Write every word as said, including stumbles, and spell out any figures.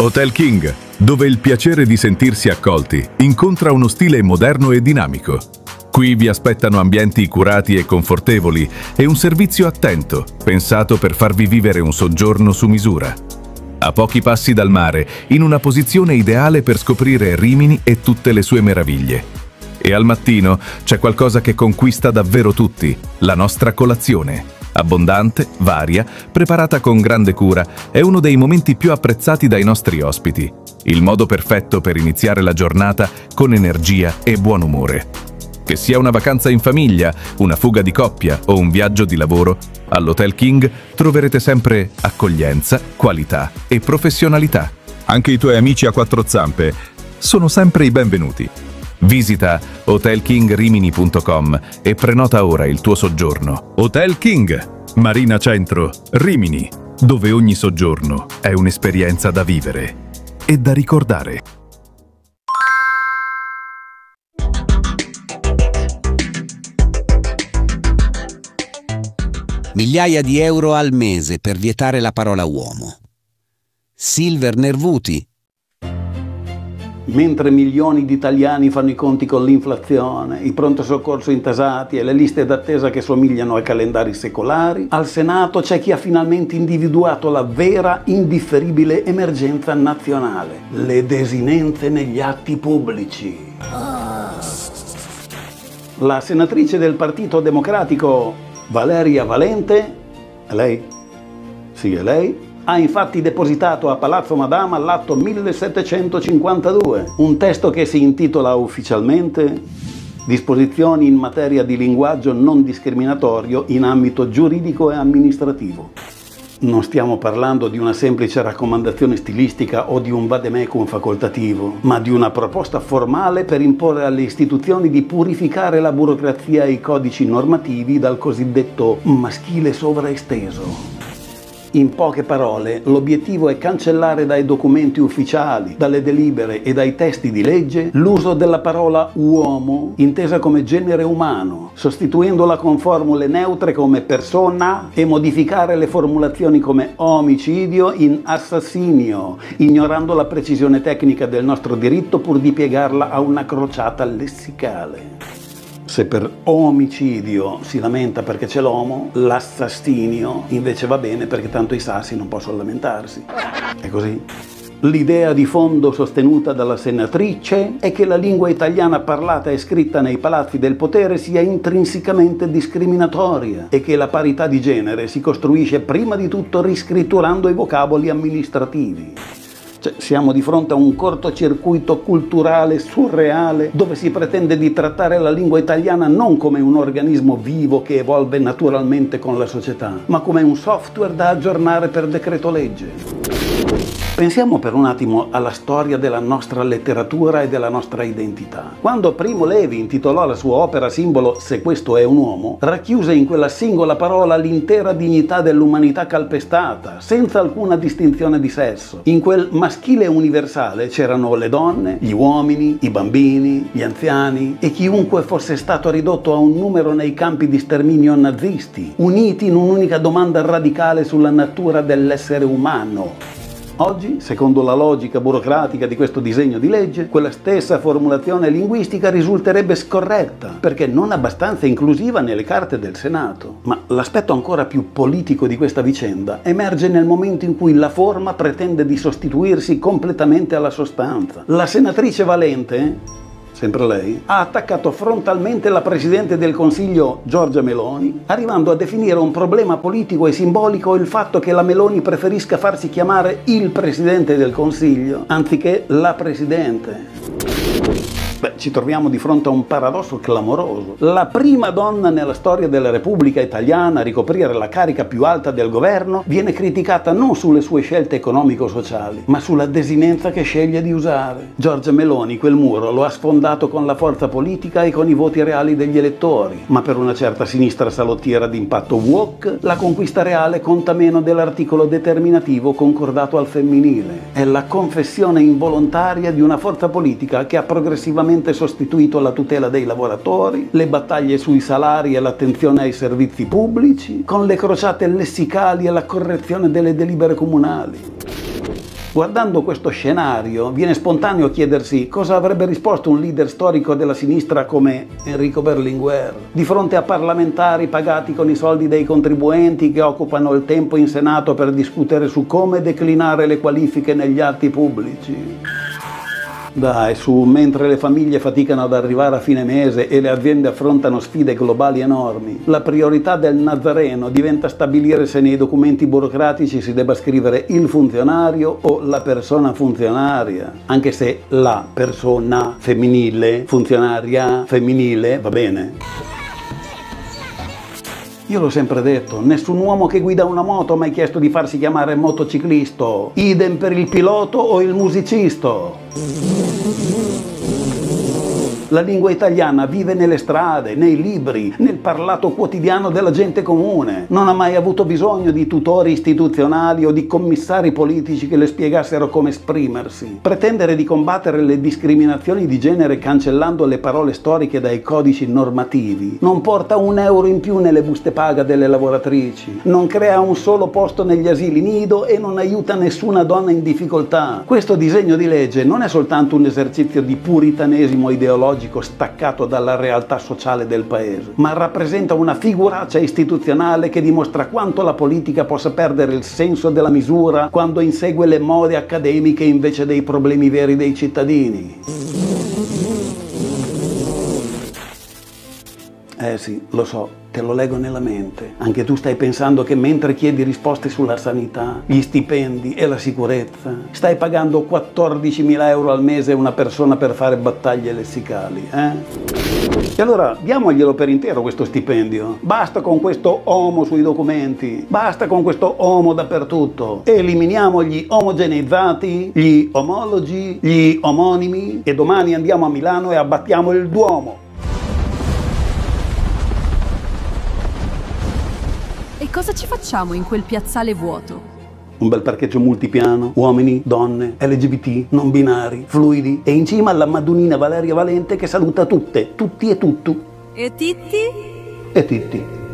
Hotel King, dove il piacere di sentirsi accolti incontra uno stile moderno e dinamico. Qui vi aspettano ambienti curati e confortevoli e un servizio attento, pensato per farvi vivere un soggiorno su misura. A pochi passi dal mare, in una posizione ideale per scoprire Rimini e tutte le sue meraviglie. E al mattino c'è qualcosa che conquista davvero tutti, la nostra colazione. Abbondante, varia, preparata con grande cura, è uno dei momenti più apprezzati dai nostri ospiti. Il modo perfetto per iniziare la giornata con energia e buon umore. Che sia una vacanza in famiglia, una fuga di coppia o un viaggio di lavoro, all'Hotel King troverete sempre accoglienza, qualità e professionalità. Anche i tuoi amici a quattro zampe sono sempre i benvenuti. Visita hotel king rimini punto com e prenota ora il tuo soggiorno. Hotel King, Marina Centro, Rimini, dove ogni soggiorno è un'esperienza da vivere e da ricordare. Migliaia di euro al mese per vietare la parola uomo. Silver Nervuti. Mentre milioni di italiani fanno i conti con l'inflazione, i pronto soccorso intasati e le liste d'attesa che somigliano a calendari secolari, al Senato c'è chi ha finalmente individuato la vera indifferibile emergenza nazionale: le desinenze negli atti pubblici. La senatrice del Partito Democratico Valeria Valente, è lei? Sì, è lei. Ha infatti depositato a Palazzo Madama l'atto millesettecentocinquantadue, un testo che si intitola ufficialmente Disposizioni in materia di linguaggio non discriminatorio in ambito giuridico e amministrativo. Non stiamo parlando di una semplice raccomandazione stilistica o di un vademecum facoltativo, ma di una proposta formale per imporre alle istituzioni di purificare la burocrazia e i codici normativi dal cosiddetto maschile sovraesteso. In poche parole, l'obiettivo è cancellare dai documenti ufficiali, dalle delibere e dai testi di legge l'uso della parola uomo, intesa come genere umano, sostituendola con formule neutre come persona e modificare le formulazioni come omicidio in assassinio, ignorando la precisione tecnica del nostro diritto pur di piegarla a una crociata lessicale. Se per omicidio si lamenta perché c'è l'omo, l'assassinio invece va bene perché tanto i sassi non possono lamentarsi. È così. L'idea di fondo sostenuta dalla senatrice è che la lingua italiana parlata e scritta nei palazzi del potere sia intrinsecamente discriminatoria e che la parità di genere si costruisce prima di tutto riscritturando i vocaboli amministrativi. Cioè, siamo di fronte a un cortocircuito culturale surreale dove si pretende di trattare la lingua italiana non come un organismo vivo che evolve naturalmente con la società, ma come un software da aggiornare per decreto legge. Pensiamo per un attimo alla storia della nostra letteratura e della nostra identità. Quando Primo Levi intitolò la sua opera simbolo Se questo è un uomo, racchiuse in quella singola parola l'intera dignità dell'umanità calpestata, senza alcuna distinzione di sesso. In quel maschile universale c'erano le donne, gli uomini, i bambini, gli anziani e chiunque fosse stato ridotto a un numero nei campi di sterminio nazisti, uniti in un'unica domanda radicale sulla natura dell'essere umano. Oggi, secondo la logica burocratica di questo disegno di legge, quella stessa formulazione linguistica risulterebbe scorretta, perché non abbastanza inclusiva nelle carte del Senato. Ma l'aspetto ancora più politico di questa vicenda emerge nel momento in cui la forma pretende di sostituirsi completamente alla sostanza. La senatrice Valente, sempre lei, ha attaccato frontalmente la Presidente del Consiglio Giorgia Meloni, arrivando a definire un problema politico e simbolico il fatto che la Meloni preferisca farsi chiamare il Presidente del Consiglio anziché la Presidente. Beh, ci troviamo di fronte a un paradosso clamoroso. La prima donna nella storia della Repubblica Italiana a ricoprire la carica più alta del governo viene criticata non sulle sue scelte economico-sociali, ma sulla desinenza che sceglie di usare. Giorgia Meloni quel muro lo ha sfondato con la forza politica e con i voti reali degli elettori, ma per una certa sinistra salottiera d'impatto woke, la conquista reale conta meno dell'articolo determinativo concordato al femminile. È la confessione involontaria di una forza politica che ha progressivamente sostituito la tutela dei lavoratori, le battaglie sui salari e l'attenzione ai servizi pubblici, con le crociate lessicali e la correzione delle delibere comunali. Guardando questo scenario, viene spontaneo chiedersi cosa avrebbe risposto un leader storico della sinistra come Enrico Berlinguer, di fronte a parlamentari pagati con i soldi dei contribuenti che occupano il tempo in Senato per discutere su come declinare le qualifiche negli atti pubblici. Dai, su, mentre le famiglie faticano ad arrivare a fine mese e le aziende affrontano sfide globali enormi, la priorità del Nazareno diventa stabilire se nei documenti burocratici si debba scrivere il funzionario o la persona funzionaria, anche se la persona femminile, funzionaria femminile, va bene. Io l'ho sempre detto, nessun uomo che guida una moto ha mai chiesto di farsi chiamare motociclista. Idem per il pilota o il musicista. La lingua italiana vive nelle strade, nei libri, nel parlato quotidiano della gente comune. Non ha mai avuto bisogno di tutori istituzionali o di commissari politici che le spiegassero come esprimersi. Pretendere di combattere le discriminazioni di genere cancellando le parole storiche dai codici normativi non porta un euro in più nelle buste paga delle lavoratrici, non crea un solo posto negli asili nido e non aiuta nessuna donna in difficoltà. Questo disegno di legge non è soltanto un esercizio di puritanesimo ideologico staccato dalla realtà sociale del paese, ma rappresenta una figuraccia istituzionale che dimostra quanto la politica possa perdere il senso della misura quando insegue le mode accademiche invece dei problemi veri dei cittadini. Eh sì, lo so, te lo leggo nella mente. Anche tu stai pensando che mentre chiedi risposte sulla sanità, gli stipendi e la sicurezza, stai pagando quattordicimila euro al mese a una persona per fare battaglie lessicali, eh? E allora diamoglielo per intero questo stipendio. Basta con questo omo sui documenti, basta con questo omo dappertutto. Eliminiamo gli omogeneizzati, gli omologi, gli omonimi e domani andiamo a Milano e abbattiamo il Duomo. E cosa ci facciamo in quel piazzale vuoto? Un bel parcheggio multipiano, uomini, donne, L G B T, non binari, fluidi e in cima la Madonnina Valeria Valente che saluta tutte, tutti e tutto. E Titti? E Titti.